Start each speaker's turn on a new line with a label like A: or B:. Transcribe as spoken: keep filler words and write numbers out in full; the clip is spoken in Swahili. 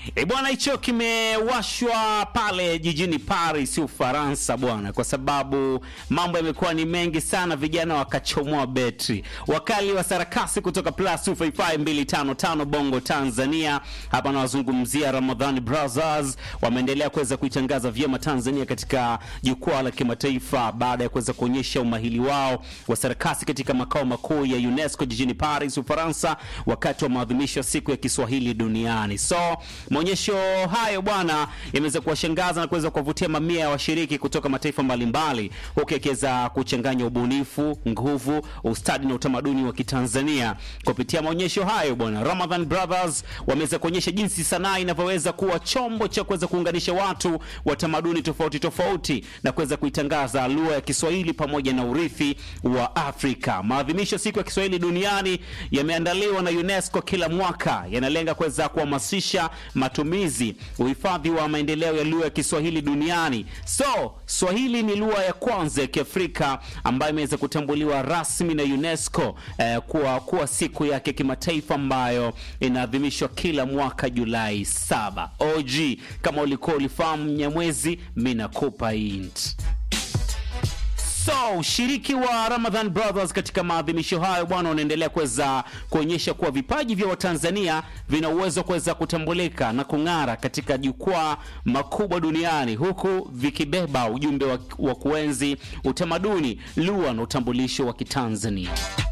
A: E bwana, hicho kimewashwa pale jijini Paris, Ufaransa bwana, kwa sababu mambo yamekuwa ni mengi sana, vijana wakachomoa betri. Wakali wa sarakasi kutoka plus two five five two five five Bongo Tanzania, hapa nawazungumzia Ramadhan Brothers, wameendelea kuweza kuitangaza vyema Tanzania katika jukwaa la kimataifa baada ya kuweza kuonyesha umahili wao wa sarakasi katika makao makuu ya UNESCO jijini Paris, Ufaransa, wakati wa maadhimisho ya siku ya Kiswahili duniani. So maonyesho hayo bwana yameweza kuwashangaza na kuweza kuvutia mamia ya washiriki kutoka mataifa mbalimbali, huku yakiweza kuchanganya ubunifu, nguvu, ustadi na utamaduni wa Kitanzania. Kupitia maonyesho hayo bwana, Ramadhan Brothers wameweza kuonyesha jinsi sanaa inavyoweza kuwa chombo cha kuweza kuunganisha watu wa tamaduni tofauti tofauti na kuweza kuitangaza lugha ya Kiswahili pamoja na urithi wa Afrika. Maadhimisho siku ya Kiswahili duniani yameandaliwa na UNESCO kila mwaka, yanalenga kuweza kuhamasisha matumizi, uhifadhi wa maendeleo ya lugha ya Kiswahili duniani. So, Swahili ni lugha ya kwanza ya Kiafrika ambayo imeweza kutambuliwa rasmi na UNESCO eh, kuwa kuwa siku yake kimataifa ambayo inaadhimishwa kila mwaka Julai saba. O G, kama ulikuwa ulifahamu Mnyamwezi, mimi nakupa hint. So, ushiriki wa Ramadhan Brothers katika maadhimisho hayo bwana unaendelea kuweza kuonyesha kuwa vipaji vya Watanzania vina uwezo kuweza kutambulika na kung'ara katika jukwaa makubwa duniani, huku vikibeba ujumbe wa, wa kuenzi utamaduni, lugha na utambulisho wa Kitanzania.